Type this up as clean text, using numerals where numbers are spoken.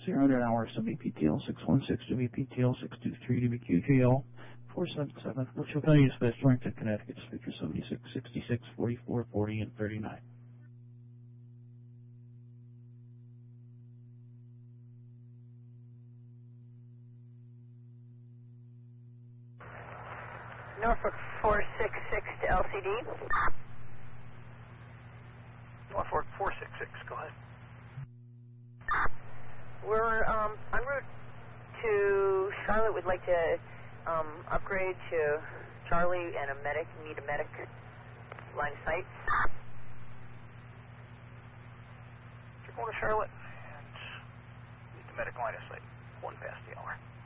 0 to hour, WPTL 616, WPTL 623, WQTL 477, Litchfield County Dispatch, Torrington, Connecticut, speaker 76, 66, 44, 40, and 39. Norfolk 466 to LCD. Norfolk 466, go ahead. We're en route to Charlotte. We'd like to upgrade to Charlie and a medic. Need a medic. Line of sight. You're going to Charlotte and need the medic line of sight. 1 past the hour.